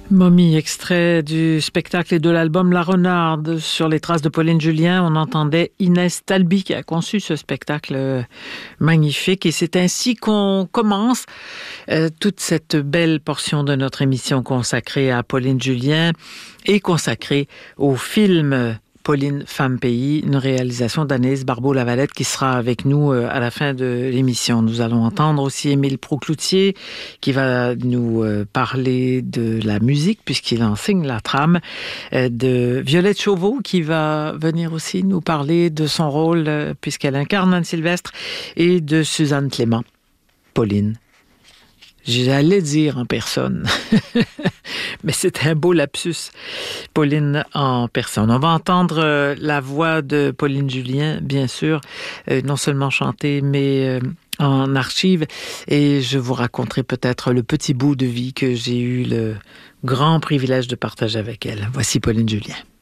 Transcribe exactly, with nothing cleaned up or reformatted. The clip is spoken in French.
Mommy, extrait du spectacle et de l'album La Renarde. Sur les traces de Pauline Julien, on entendait Inès Talby qui a conçu ce spectacle magnifique. Et c'est ainsi qu'on commence euh, toute cette belle portion de notre émission consacrée à Pauline Julien et consacrée au film Pauline, Femme Pays, une réalisation d'Anaïs Barbeau-Lavalette qui sera avec nous à la fin de l'émission. Nous allons entendre aussi Émile Proucloutier qui va nous parler de la musique puisqu'il enseigne la trame, de Violette Chauveau qui va venir aussi nous parler de son rôle puisqu'elle incarne Anne Sylvestre, et de Suzanne Clément. Pauline. J'allais dire en personne, mais c'était un beau lapsus. Pauline en personne. On va entendre la voix de Pauline Julien, bien sûr, euh, non seulement chantée, mais euh, en archive. Et je vous raconterai peut-être le petit bout de vie que j'ai eu le grand privilège de partager avec elle. Voici Pauline Julien.